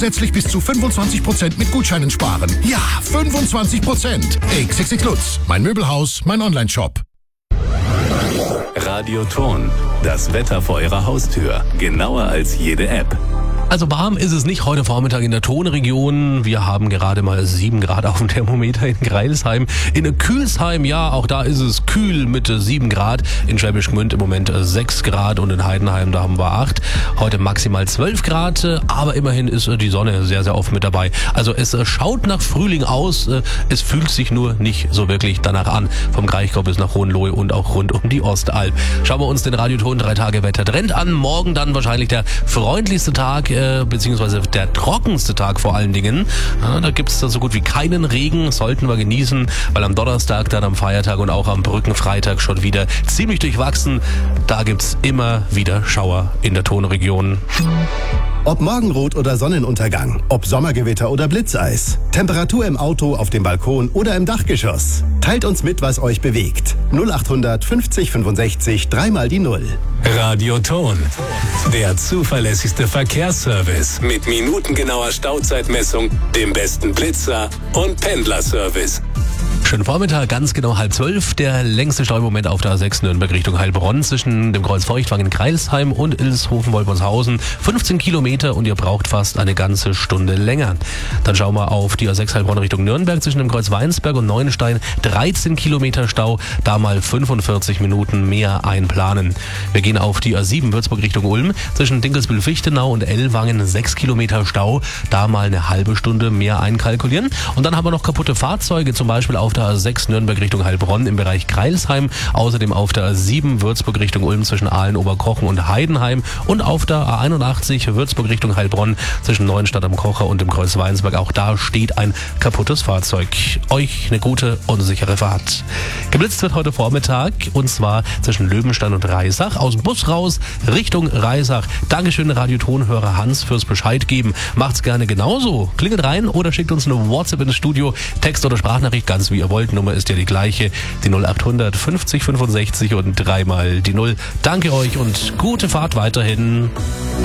Zusätzlich bis zu 25% mit Gutscheinen sparen. Ja, 25%. XXX Lutz, mein Möbelhaus, mein Onlineshop. Radioton, das Wetter vor Ihrer Haustür. Genauer als jede App. Also warm ist es nicht heute Vormittag in der Tonregion. Wir haben gerade mal 7 Grad auf dem Thermometer in Greilsheim. In Kühlsheim, ja, auch da ist es kühl mit 7 Grad. In Schwäbisch Gmünd im Moment 6 Grad und in Heidenheim, da haben wir 8. Heute maximal 12 Grad, aber immerhin ist die Sonne sehr, sehr oft mit dabei. Also es schaut nach Frühling aus, es fühlt sich nur nicht so wirklich danach an. Vom Kraichgau bis nach Hohenlohe und auch rund um die Ostalb. Schauen wir uns den Radioton 3 Tage Wettertrend an. Morgen dann wahrscheinlich der freundlichste Tag, beziehungsweise der trockenste Tag vor allen Dingen. Ja, da gibt's so gut wie keinen Regen, sollten wir genießen, weil am Donnerstag, dann am Feiertag und auch am Brückenfreitag schon wieder ziemlich durchwachsen. Da gibt's immer wieder Schauer in der Tonregion. Ob Morgenrot oder Sonnenuntergang, ob Sommergewitter oder Blitzeis, Temperatur im Auto, auf dem Balkon oder im Dachgeschoss. Teilt uns mit, was euch bewegt. 0800 50 65 3 mal die 0. Radioton, der zuverlässigste Verkehrsservice mit minutengenauer Stauzeitmessung, dem besten Blitzer und Pendlerservice. Schönen Vormittag, ganz genau 11:30. Der längste Stau im Moment auf der A6 Nürnberg Richtung Heilbronn zwischen dem Kreuz Feuchtwangen Greilsheim und Ilshofen-Wolpershausen. 15 Kilometer und ihr braucht fast eine ganze Stunde länger. Dann schauen wir auf die A6 Heilbronn Richtung Nürnberg zwischen dem Kreuz Weinsberg und Neuenstein. 13 Kilometer Stau, da mal 45 Minuten mehr einplanen. Wir gehen auf die A7 Würzburg Richtung Ulm zwischen Dinkelsbühl-Fichtenau und Ellwangen. 6 Kilometer Stau, da mal eine halbe Stunde mehr einkalkulieren. Und dann haben wir noch kaputte Fahrzeuge, zum Beispiel auf der A6 Nürnberg Richtung Heilbronn im Bereich Greilsheim, außerdem auf der A7 Würzburg Richtung Ulm zwischen Aalen, Oberkochen und Heidenheim und auf der A81 Würzburg Richtung Heilbronn zwischen Neuenstadt am Kocher und dem Kreuz Weinsberg. Auch da steht ein kaputtes Fahrzeug. Euch eine gute und sichere Fahrt. Geblitzt wird heute Vormittag und zwar zwischen Löwenstein und Reisach, aus dem Bus raus Richtung Reisach. Dankeschön, Radiotonhörer Hans, fürs Bescheid geben. Macht's gerne genauso. Klingelt rein oder schickt uns eine WhatsApp ins Studio, Text oder Sprachnachricht, ganz wie ihr wollt. Nummer ist ja die gleiche, die 0800 50 65 und 3 mal die 0. Danke euch und gute Fahrt weiterhin.